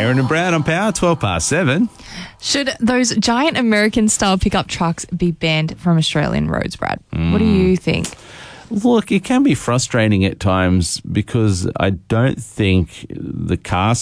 Aaron and Brad on Power, 7:12. Should those giant American-style pickup trucks be banned from Australian roads, Brad? What do you think? Look, it can be frustrating at times because I don't think the car